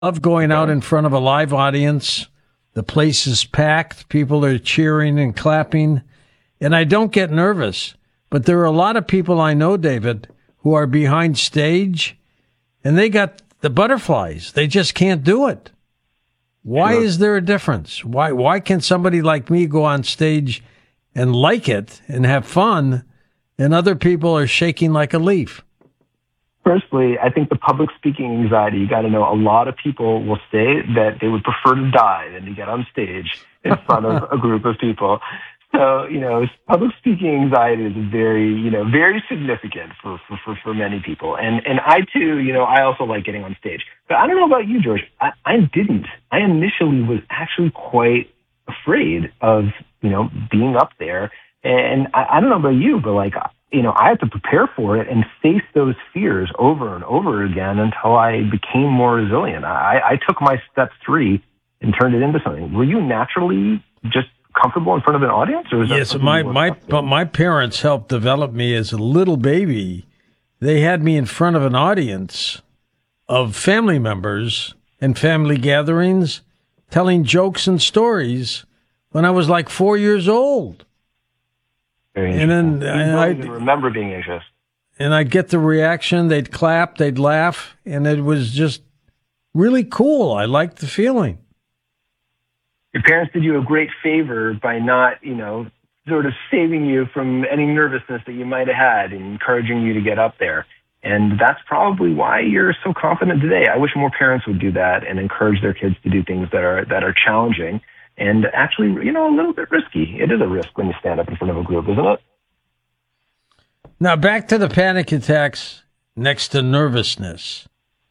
Love going out in front of a live audience. The place is packed. People are cheering and clapping. And I don't get nervous. But there are a lot of people I know, David, who are behind stage, and they got the butterflies. They just can't do it. Why is there a difference? Why can somebody like me go on stage and like it and have fun, and other people are shaking like a leaf? Firstly, I think the public speaking anxiety, you got to know, a lot of people will say that they would prefer to die than to get on stage in front of a group of people. So, public speaking anxiety is very significant for many people. And I too, I also like getting on stage. But I don't know about you, George. I didn't. I initially was actually quite afraid of, being up there. And I don't know about you, but I had to prepare for it and face those fears over and over again until I became more resilient. I took my step 3 and turned it into something. Were you naturally just comfortable in front of an audience? Or yes, my parents helped develop me as a little baby. They had me in front of an audience of family members and family gatherings telling jokes and stories when I was like 4 years old. And then I remember being anxious. And I'd get the reaction. They'd clap, they'd laugh, and it was just really cool. I liked the feeling. Your parents did you a great favor by not, sort of saving you from any nervousness that you might have had and encouraging you to get up there. And that's probably why you're so confident today. I wish more parents would do that and encourage their kids to do things that are challenging and actually, a little bit risky. It is a risk when you stand up in front of a group, isn't it? Now, back to the panic attacks next to nervousness.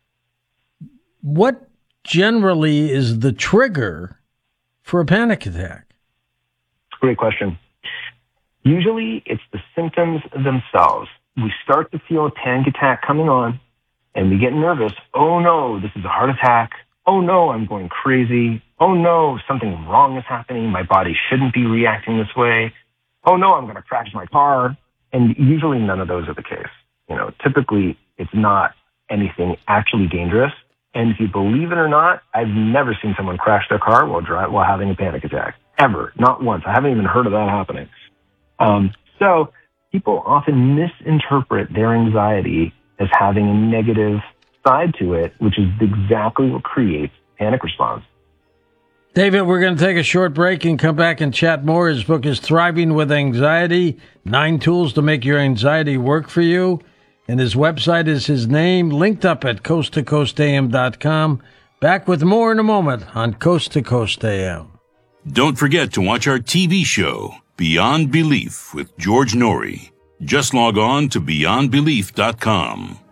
What generally is the trigger for a panic attack? Great question. Usually it's the symptoms themselves. We start to feel a panic attack coming on and we get nervous. Oh no, this is a heart attack. Oh no, I'm going crazy. Oh no, something wrong is happening. My body shouldn't be reacting this way. Oh no, I'm going to crash my car. And usually none of those are the case. Typically it's not anything actually dangerous. And if you believe it or not, I've never seen someone crash their car while having a panic attack. Ever. Not once. I haven't even heard of that happening. So people often misinterpret their anxiety as having a negative side to it, which is exactly what creates panic response. David, we're going to take a short break and come back and chat more. His book is Thriving with Anxiety, 9 Tools to Make Your Anxiety Work for You. And his website is his name, linked up at coasttocoastam.com. Back with more in a moment on Coast to Coast AM. Don't forget to watch our TV show, Beyond Belief with George Norrie. Just log on to beyondbelief.com.